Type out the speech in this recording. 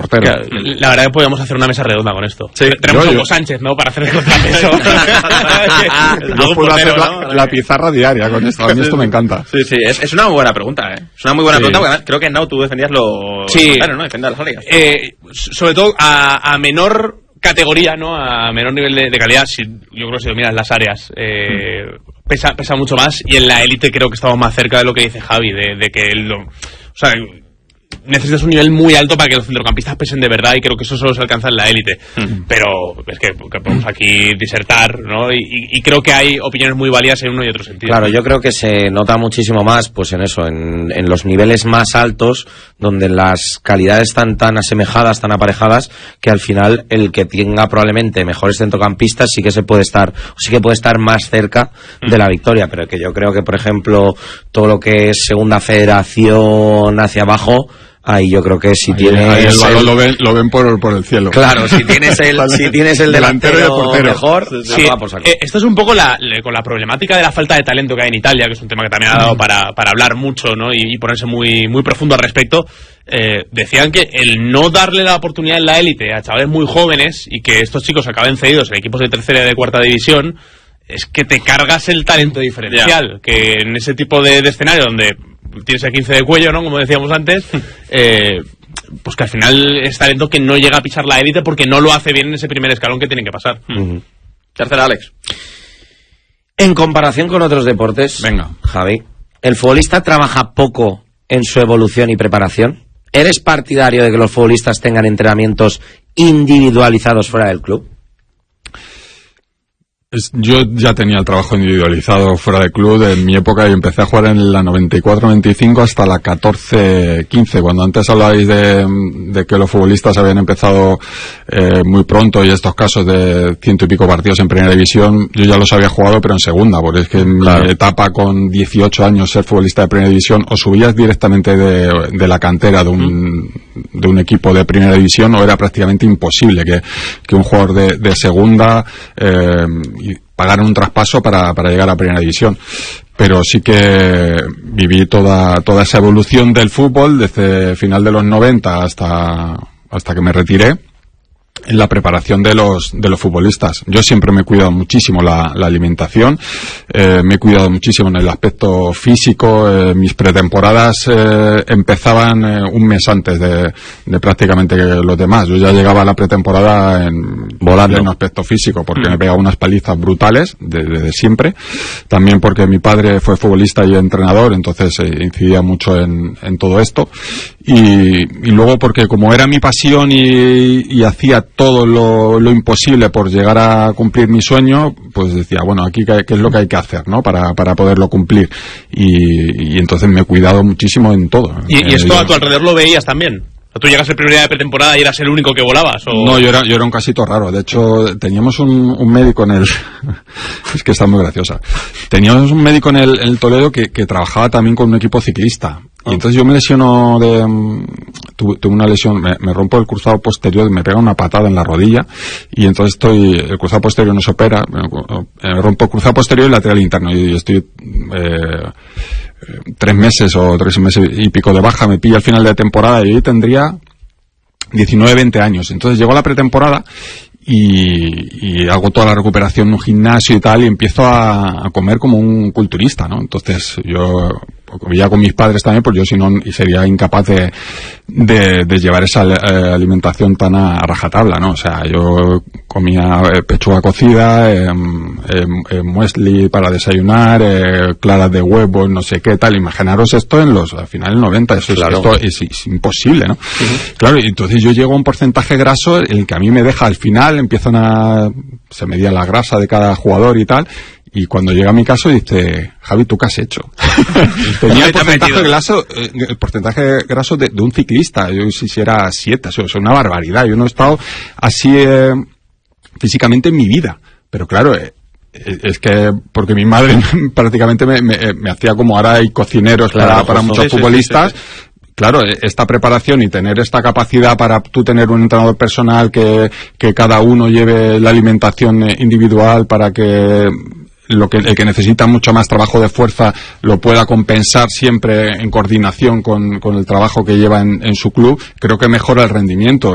portero. La verdad que podríamos hacer una mesa redonda con esto. Sí, tenemos a Hugo Sánchez, ¿no? Para hacer el contrapeso. Yo puedo hacer la pizarra diaria con esto. A mí esto me encanta. Sí, es una muy buena pregunta, ¿eh? Es una muy buena pregunta, porque creo que Nau tú defendías lo... Sí. Claro, ¿no? Defendías las áreas. Sobre todo a menor categoría, ¿no? A menor nivel de calidad, yo creo que si miras las áreas, pesa mucho más, y en la élite creo que estamos más cerca de lo que dice Javi, de que o sea, necesitas un nivel muy alto para que los centrocampistas pesen de verdad, y creo que eso solo se alcanza en la élite. Pero es que podemos aquí disertar, ¿no? Y creo que hay opiniones muy válidas en uno y otro sentido. Claro, yo creo que se nota muchísimo más pues en eso, en los niveles más altos, donde las calidades están tan asemejadas, tan aparejadas, que al final el que tenga probablemente mejores centrocampistas sí que puede estar más cerca de la victoria. Pero que yo creo que, por ejemplo, todo lo que es segunda federación hacia abajo, ahí yo creo que si tienes el balón lo ven por el cielo. Claro, si tienes el delantero mejor, sí, va por saco. Esto es un poco con la problemática de la falta de talento que hay en Italia, que es un tema que también ha dado para hablar mucho, ¿no? Y ponerse muy, muy profundo al respecto. Decían que el no darle la oportunidad en la élite a chavales muy jóvenes, y que estos chicos acaben cedidos en equipos de tercera y de cuarta división, es que te cargas el talento diferencial. Que en ese tipo de escenario donde tienes el 15 de cuello, ¿no? Como decíamos antes, pues que al final es talento que no llega a pisar la élite porque no lo hace bien en ese primer escalón que tienen que pasar. Tercera, Alex. En comparación con otros deportes, venga, Javi, ¿el futbolista trabaja poco en su evolución y preparación? ¿Eres partidario de que los futbolistas tengan entrenamientos individualizados fuera del club? Yo ya tenía el trabajo individualizado fuera del club. En mi época yo empecé a jugar en la 94-95 hasta la 14-15. Cuando antes hablabais de que los futbolistas habían empezado muy pronto, y estos casos de 100 y pico partidos en primera división, yo ya los había jugado, pero en segunda, porque es que en mi etapa con 18 años ser futbolista de primera división, o subías directamente de la cantera de un equipo de primera división, o era prácticamente imposible que un jugador de segunda y pagar un traspaso para llegar a primera división. Pero sí que viví toda esa evolución del fútbol desde final de los 90 hasta que me retiré, en la preparación de los futbolistas. Yo siempre me he cuidado muchísimo la alimentación, me he cuidado muchísimo en el aspecto físico. Mis pretemporadas empezaban un mes antes de prácticamente los demás. Yo ya llegaba a la pretemporada volando en aspecto físico, porque me pegaba unas palizas brutales desde siempre. También porque mi padre fue futbolista y entrenador, entonces incidía mucho en todo esto. Y luego porque como era mi pasión y hacía todo lo imposible por llegar a cumplir mi sueño, pues decía, bueno, aquí qué es lo que hay que hacer, ¿no? Para poderlo cumplir. Y entonces me he cuidado muchísimo en todo. ¿Y esto a tu alrededor lo veías también? ¿Tú llegas el primer día de pretemporada y eras el único que volabas? ¿O? No, yo era un casito raro. De hecho, teníamos un médico en el... es que está muy graciosa. Teníamos un médico en el Toledo que trabajaba también con un equipo ciclista. Y entonces yo me lesiono tuve una lesión, me rompo el cruzado posterior, me pega una patada en la rodilla, y entonces el cruzado posterior no se opera, me rompo el cruzado posterior y lateral interno, y estoy 3 meses o 3 meses y pico de baja. Me pilla al final de temporada y yo tendría 19, 20 años. Entonces llego a la pretemporada y hago toda la recuperación en un gimnasio y tal, y empiezo a comer como un culturista, ¿no? Entonces yo vivía con mis padres también, pues yo si no sería incapaz de llevar esa alimentación tan a rajatabla, ¿no? O sea, yo comía pechuga cocida, muesli para desayunar, claras de huevo, no sé qué tal. Imaginaros esto al final del 90, esto es imposible, ¿no? Claro, y entonces yo llego a un porcentaje graso, el que a mí me deja al final, se medía la grasa de cada jugador y tal. Y cuando llega a mi caso dice, Javi, ¿tú qué has hecho? Tenía el porcentaje graso de un ciclista. Yo si era 7, eso es una barbaridad. Yo no he estado así físicamente en mi vida. Pero claro, es que porque mi madre prácticamente me hacía como ahora hay cocineros para muchos futbolistas. Sí. Claro, esta preparación y tener esta capacidad para tú tener un entrenador personal que cada uno lleve la alimentación individual para que el que necesita mucho más trabajo de fuerza lo pueda compensar siempre en coordinación con el trabajo que lleva en su club, creo que mejora el rendimiento.